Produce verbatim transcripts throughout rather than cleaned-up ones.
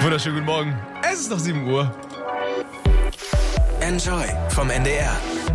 Wunderschönen guten Morgen. Es ist noch sieben Uhr. Enjoy vom N D R.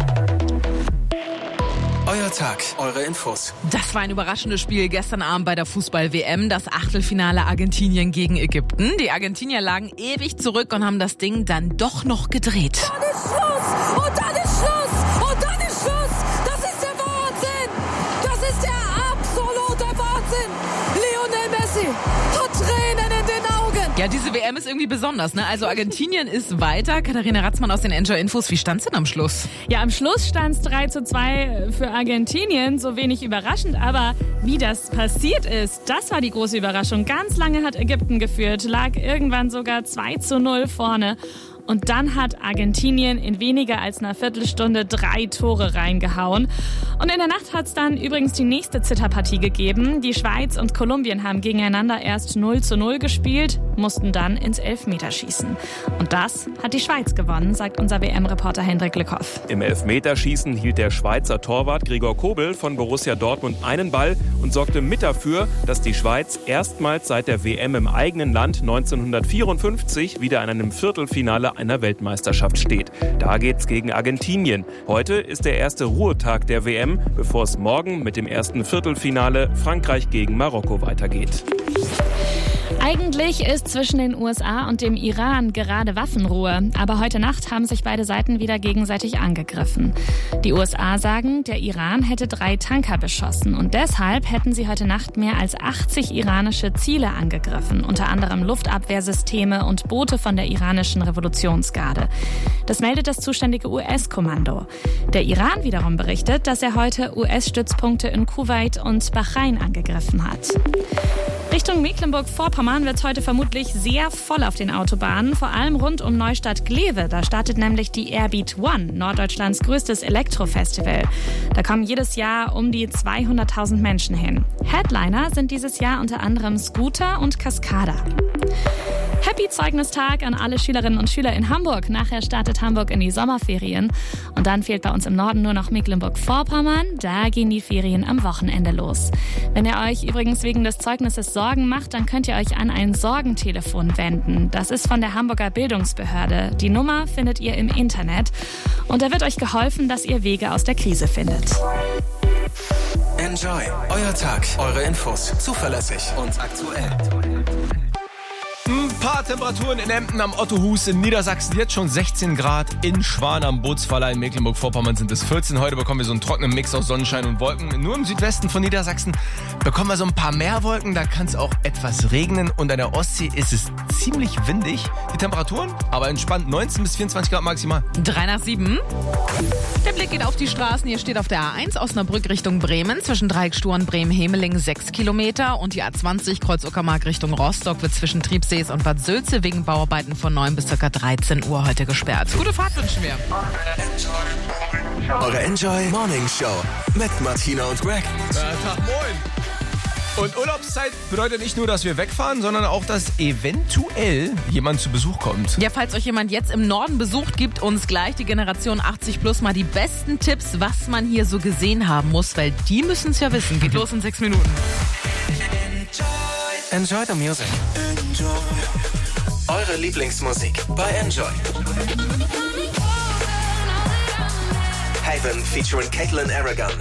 Euer Tag, eure Infos. Das war ein überraschendes Spiel gestern Abend bei der Fußball-W M, das Achtelfinale Argentinien gegen Ägypten. Die Argentinier lagen ewig zurück und haben das Ding dann doch noch gedreht. Dann ist Schluss! Und dann ist Schluss! Und dann ist Schluss! Das ist der Wahnsinn! Das ist der absolute Wahnsinn! Lionel Messi hat Tränen in den Augen! Ja, diese W M ist irgendwie besonders, ne? Also Argentinien ist weiter. Katharina Ratzmann aus den Enjoy Infos. Wie stand's denn am Schluss? Ja, am Schluss stand es drei zu zwei für Argentinien. So wenig überraschend, aber wie das passiert ist, das war die große Überraschung. Ganz lange hat Ägypten geführt, lag irgendwann sogar zwei zu null vorne. Und dann hat Argentinien in weniger als einer Viertelstunde drei Tore reingehauen. Und in der Nacht hat es dann übrigens die nächste Zitterpartie gegeben. Die Schweiz und Kolumbien haben gegeneinander erst null zu null gespielt, mussten dann ins Elfmeterschießen. Und das hat die Schweiz gewonnen, sagt unser W M-Reporter Hendrik Lückhoff. Im Elfmeterschießen hielt der Schweizer Torwart Gregor Kobel von Borussia Dortmund einen Ball und sorgte mit dafür, dass die Schweiz erstmals seit der W M im eigenen Land neunzehnhundertvierundfünfzig wieder in einem Viertelfinale einer Weltmeisterschaft steht. Da geht's gegen Argentinien. Heute ist der erste Ruhetag der W M, bevor es morgen mit dem ersten Viertelfinale Frankreich gegen Marokko weitergeht. Eigentlich ist zwischen den U S A und dem Iran gerade Waffenruhe. Aber heute Nacht haben sich beide Seiten wieder gegenseitig angegriffen. Die U S A sagen, der Iran hätte drei Tanker beschossen. Und deshalb hätten sie heute Nacht mehr als achtzig iranische Ziele angegriffen. Unter anderem Luftabwehrsysteme und Boote von der iranischen Revolutionsgarde. Das meldet das zuständige U S-Kommando. Der Iran wiederum berichtet, dass er heute U S-Stützpunkte in Kuwait und Bahrain angegriffen hat. Richtung Mecklenburg-Vorpommern wird es heute vermutlich sehr voll auf den Autobahnen, vor allem rund um Neustadt-Glewe. Da startet nämlich die Airbeat One, Norddeutschlands größtes Elektrofestival. Da kommen jedes Jahr um die zweihunderttausend Menschen hin. Headliner sind dieses Jahr unter anderem Scooter und Cascada. Happy Zeugnistag an alle Schülerinnen und Schüler in Hamburg. Nachher startet Hamburg in die Sommerferien. Und dann fehlt bei uns im Norden nur noch Mecklenburg-Vorpommern. Da gehen die Ferien am Wochenende los. Wenn ihr euch übrigens wegen des Zeugnisses Sorgen macht, dann könnt ihr euch an ein Sorgentelefon wenden. Das ist von der Hamburger Bildungsbehörde. Die Nummer findet ihr im Internet. Und da wird euch geholfen, dass ihr Wege aus der Krise findet. Enjoy, euer Tag, eure Infos, zuverlässig und aktuell. Ein paar Temperaturen in Emden am Ottohus in Niedersachsen. Jetzt schon sechzehn Grad. In Schwan am Bootsverleih in Mecklenburg-Vorpommern sind es vierzehn. Heute bekommen wir so einen trockenen Mix aus Sonnenschein und Wolken. Nur im Südwesten von Niedersachsen bekommen wir so ein paar mehr Wolken. Da kann es auch etwas regnen. Und an der Ostsee ist es ziemlich windig. Die Temperaturen aber entspannt. neunzehn bis vierundzwanzig Grad maximal. Drei nach sieben. Der Blick geht auf die Straßen. Hier steht auf der A eins Osnabrück Richtung Bremen. Zwischen Dreiecksturen Bremen-Hemeling sechs Kilometer. Und die A zwanzig Kreuz-Uckermark Richtung Rostock wird zwischen Triebsees und Bad Sülze wegen Bauarbeiten von neun bis ca. dreizehn Uhr heute gesperrt. Gute Fahrt wünschen wir. Eure Enjoy Morning Show mit Martina und Greg. Ja, Tag, moin. Und Urlaubszeit bedeutet nicht nur, dass wir wegfahren, sondern auch, dass eventuell jemand zu Besuch kommt. Ja, falls euch jemand jetzt im Norden besucht, gibt uns gleich die Generation achtzig plus mal die besten Tipps, was man hier so gesehen haben muss, weil die müssen es ja wissen. Geht los in sechs Minuten. Enjoy the music. Enjoy. Eure Lieblingsmusik bei Enjoy. Haven featuring Caitlin Aragon.